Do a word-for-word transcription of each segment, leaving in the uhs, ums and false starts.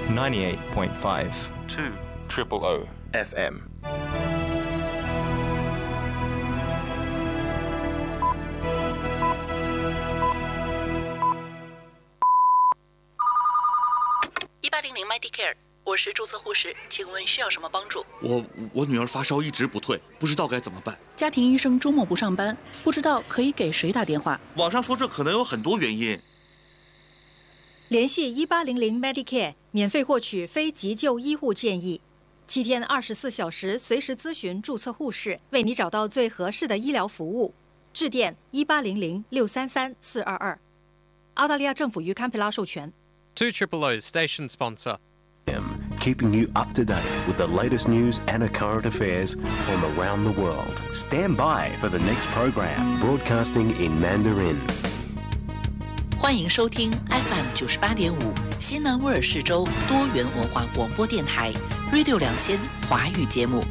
ninety-eight point five two Triple O F M。 一八零零 Medicare， 我是注册护士，请问需要什么帮助？ 我我女儿发烧一直不退，不知道该怎么办。 家庭医生周末不上班，不知道可以给谁打电话。 网上说这可能有很多原因。 联系一八零零 Medicare， 免费获取非急救医护建议，七天二十四小时随时咨询注册护士，为你找到最合适的医疗服务。致电一八零零六三三四二二。澳大利亚政府与堪培拉授权。 two Triple O station sponsor. Keeping you up to date with the latest news and current affairs from around the world. Stand by for the next program, broadcasting in Mandarin. 欢迎收听 F M 九十八点五西南威尔士州多元文化广播电台 Radio 两千华语节目。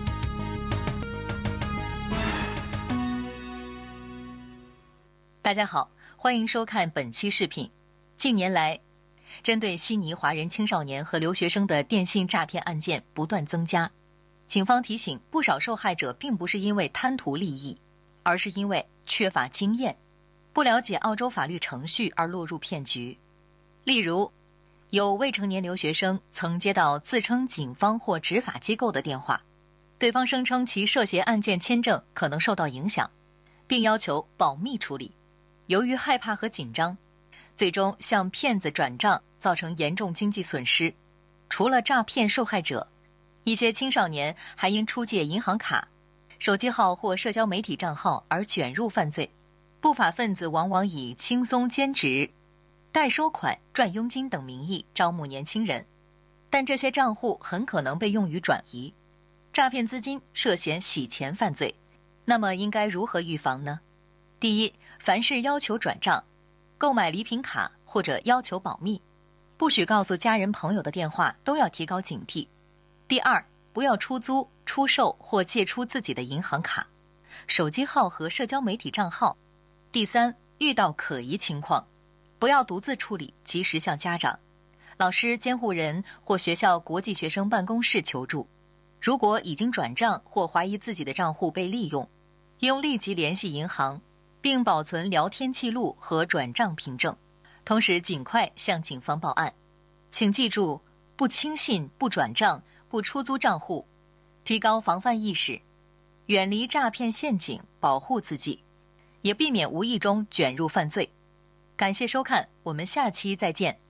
大家好，欢迎收看本期视频。近年来，针对悉尼华人青少年和留学生的电信诈骗案件不断增加。警方提醒，不少受害者并不是因为贪图利益，而是因为缺乏经验，不了解澳洲法律程序而落入骗局。例如，有未成年留学生曾接到自称警方或执法机构的电话，对方声称其涉嫌案件签证可能受到影响，并要求保密处理。由于害怕和紧张，最终向骗子转账，造成严重经济损失。除了诈骗受害者，一些青少年还因出借银行卡、手机号或社交媒体账号而卷入犯罪。不法分子往往以轻松兼职、代收款、赚佣金等名义招募年轻人，但这些账户很可能被用于转移，诈骗资金涉嫌洗钱犯罪。那么应该如何预防呢？第一，凡是要求转账、购买礼品卡或者要求保密，不许告诉家人朋友的电话都要提高警惕。第二，不要出租、出售或借出自己的银行卡、手机号和社交媒体账号。第三，遇到可疑情况，不要独自处理，及时向家长、老师、监护人或学校国际学生办公室求助。如果已经转账或怀疑自己的账户被利用，应立即联系银行，并保存聊天记录和转账凭证，同时尽快向警方报案。请记住，不轻信、不转账、不出租账户，提高防范意识，远离诈骗陷阱，保护自己，也避免无意中卷入犯罪。感谢收看，我们下期再见。